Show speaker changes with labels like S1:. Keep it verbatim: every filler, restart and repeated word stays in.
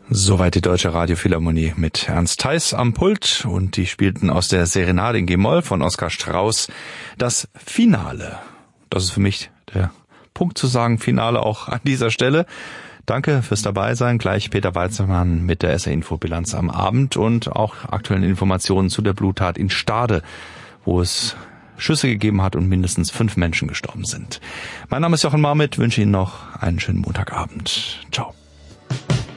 S1: Soweit die Deutsche Radiophilharmonie mit Ernst Theis am Pult und die spielten aus der Serenade in G-Moll von Oskar Strauß das Finale. Das ist für mich der Punkt zu sagen, Finale auch an dieser Stelle. Danke fürs Dabeisein. Gleich Peter Weizmann mit der S R-Infobilanz am Abend und auch aktuellen Informationen zu der Bluttat in Stade, wo es Schüsse gegeben hat und mindestens fünf Menschen gestorben sind. Mein Name ist Jochen Marmit, wünsche Ihnen noch einen schönen Montagabend. Ciao.